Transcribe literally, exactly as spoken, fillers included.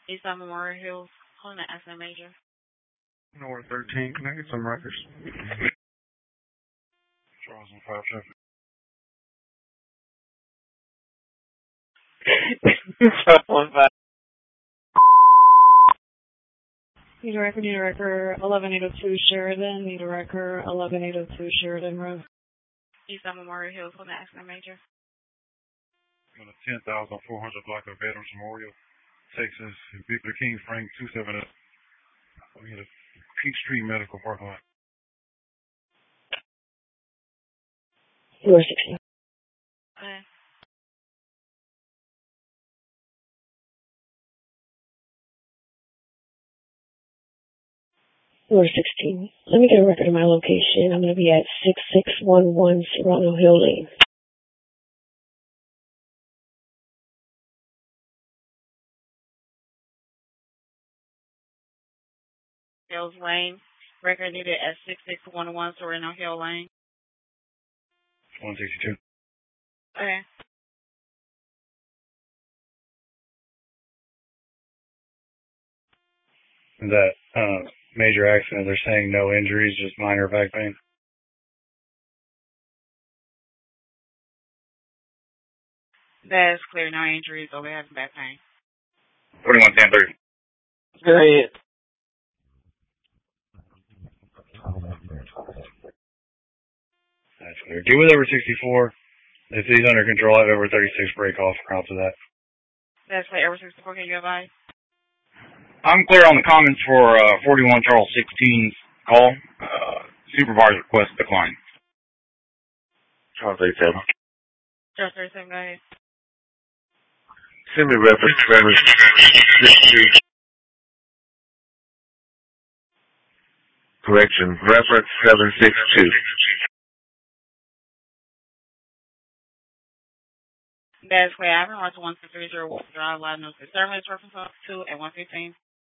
Eastside Memorial Hills, calling the accident major. North thirteen, can I get some records? Charles and five traffic. One five. Need a record, need a record, eleven eight oh two Sheridan, need a record, eleven eight oh two Sheridan Road. Eastside Memorial Hills, calling the accident major. On the ten thousand four hundred block of Veterans Memorial, Texas, Victor King Frank two seven up. We had a Peachtree Medical parking lot. Floor sixteen. Okay. Floor sixteen. Let me get a record of my location. I'm going to be at six six one one Serrano Hill Lane. Hills Lane. Record needed at six six one one Serrano Hill Lane. one sixty-two. Okay. That uh, major accident, they're saying no injuries, just minor back pain. That's clear, no injuries, only having back pain. forty-one ten thirty. Go ahead. That's clear. Get with over sixty-four. If he's under control, I have over thirty-six break off route to that. That's clear, over sixty-four, can you advise? I'm clear on the comments for uh, forty-one Charles sixteen's call. Uh, supervisor request decline. Charles thirty-seven. Charles thirty-seven, go ahead. Send me reference numbers. Correction, reference seven six two. That's clear. I have been to one six three zero Drive Live News. Service reference two at one fifteen.